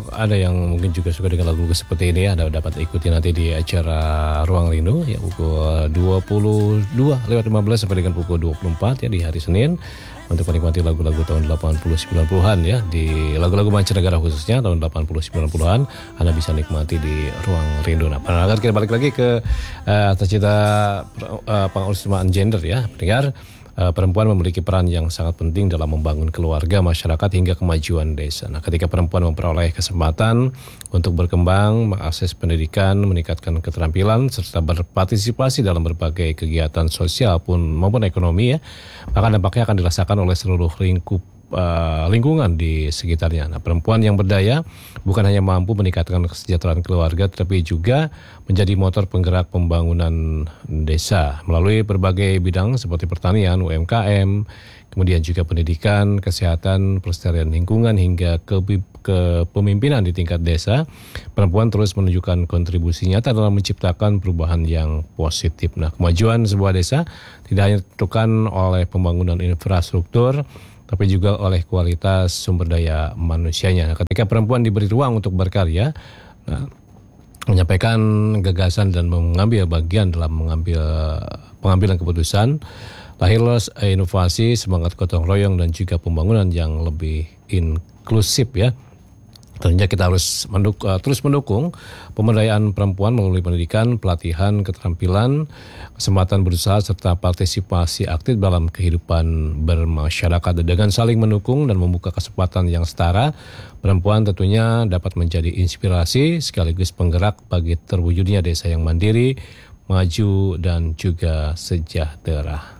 untuk ada yang mungkin juga suka dengan lagu seperti ini, Anda dapat ikuti nanti di acara Ruang Rindu ya pukul 22:15 sampai dengan pukul 24 ya di hari Senin untuk menikmati lagu-lagu tahun 80-90-an ya, di lagu-lagu mancanegara khususnya tahun 80-90-an Anda bisa nikmati di Ruang Rindu. Nah, akan kita balik lagi ke tercipta pengurusan gender ya, pendengar. Perempuan memiliki peran yang sangat penting dalam membangun keluarga, masyarakat, hingga kemajuan desa. Nah, ketika perempuan memperoleh kesempatan untuk berkembang, mengakses pendidikan, meningkatkan keterampilan, serta berpartisipasi dalam berbagai kegiatan sosial maupun ekonomi ya, maka dampaknya akan dirasakan oleh seluruh lingkungan di sekitarnya. Nah, perempuan yang berdaya bukan hanya mampu meningkatkan kesejahteraan keluarga, tetapi juga menjadi motor penggerak pembangunan desa melalui berbagai bidang seperti pertanian, UMKM, kemudian juga pendidikan, kesehatan, pelestarian lingkungan, hingga kepemimpinan di tingkat desa. Perempuan terus menunjukkan kontribusi nyata dalam menciptakan perubahan yang positif. Nah, kemajuan sebuah desa tidak hanya ditentukan oleh pembangunan infrastruktur, tapi juga oleh kualitas sumber daya manusianya. Nah, ketika perempuan diberi ruang untuk berkarya, menyampaikan gagasan dan mengambil bagian dalam pengambilan keputusan, lahirlah inovasi, semangat gotong royong, dan juga pembangunan yang lebih inklusif ya. Tentunya kita harus terus mendukung pemberdayaan perempuan melalui pendidikan, pelatihan, keterampilan, kesempatan berusaha, serta partisipasi aktif dalam kehidupan bermasyarakat. Dengan saling mendukung dan membuka kesempatan yang setara, perempuan tentunya dapat menjadi inspirasi sekaligus penggerak bagi terwujudnya desa yang mandiri, maju, dan juga sejahtera.